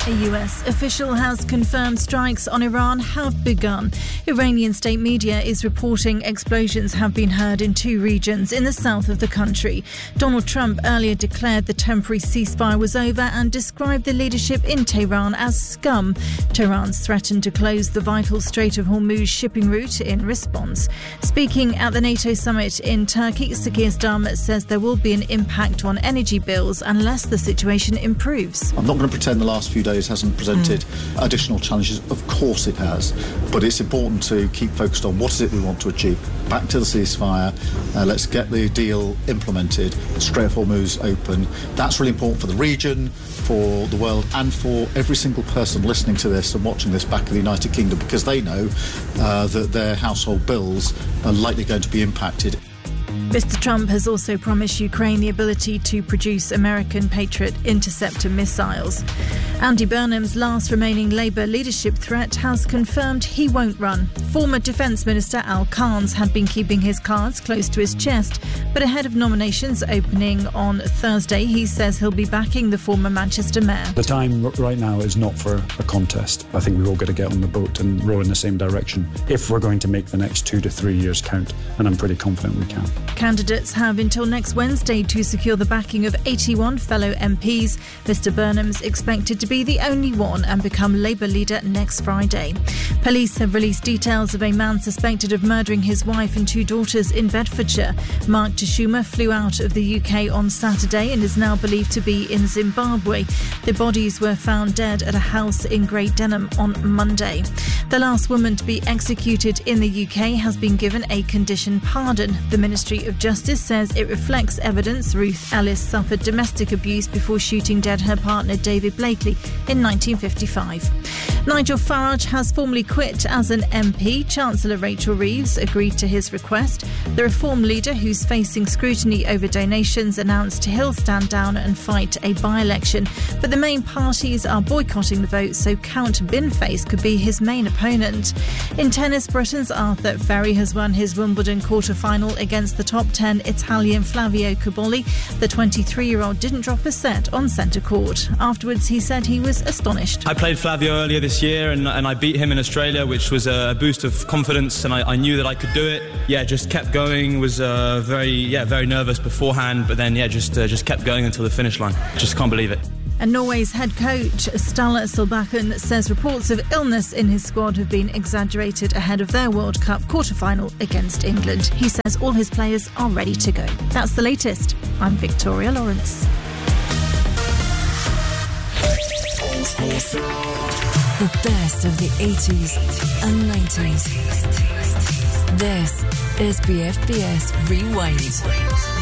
A US official has confirmed strikes on Iran have begun. Iranian state media is reporting explosions have been heard in 2 regions in the south of the country. Donald Trump earlier declared the temporary ceasefire was over and described the leadership in Tehran as scum. Tehran's threatened to close the vital Strait of Hormuz shipping route in response. Speaking at the NATO summit in Turkey, Sakir Starmer says there will be an impact on energy bills unless the situation improves. I'm not going to pretend the last few days hasn't presented additional challenges. Of course it has. But it's important to keep focused on what is it we want to achieve. Back to the ceasefire. Let's get the deal implemented. Strait of Hormuz open. That's really important for the region, for the world, and for every single person listening to this and watching this back in the United Kingdom, because they know that their household bills are likely going to be impacted. Mr. Trump has also promised Ukraine the ability to produce American Patriot interceptor missiles. Andy Burnham's last remaining Labour leadership threat has confirmed he won't run. Former Defence Minister Al Carnes had been keeping his cards close to his chest, but ahead of nominations opening on Thursday, he says he'll be backing the former Manchester mayor. The time right now is not for a contest. I think we've all got to get on the boat and row in the same direction if we're going to make the next 2 to 3 years count, and I'm pretty confident we can. Candidates have until next Wednesday to secure the backing of 81 fellow MPs. Mr. Burnham's expected to be the only one and become Labour leader next Friday. Police have released details of a man suspected of murdering his wife and 2 daughters in Bedfordshire. Mark Tashuma flew out of the UK on Saturday and is now believed to be in Zimbabwe. The bodies were found dead at a house in Great Denham on Monday. The last woman to be executed in the UK has been given a condition pardon. The Ministry of Justice says it reflects evidence Ruth Ellis suffered domestic abuse before shooting dead her partner David Blakely in 1955. Nigel Farage has formally quit as an MP. Chancellor Rachel Reeves agreed to his request. The Reform leader, who's facing scrutiny over donations, announced he'll stand down and fight a by-election. But the main parties are boycotting the vote, so Count Binface could be his main opponent. In tennis, Britain's Arthur Ferry has won his Wimbledon quarter-final against the top 10 Italian Flavio Cobolli. The 23-year-old didn't drop a set on centre court. Afterwards, he said he was astonished. I played Flavio earlier this year and I beat him in Australia, which was a boost of confidence, and I knew that I could do it. Yeah, just kept going. Was very nervous beforehand, but then just kept going until the finish line. Just can't believe it. And Norway's head coach, Ståle Solbakken, says reports of illness in his squad have been exaggerated ahead of their World Cup quarter-final against England. He says all his players are ready to go. That's the latest. I'm Victoria Lawrence. The best of the 80s and 90s. This is BFBS Rewind.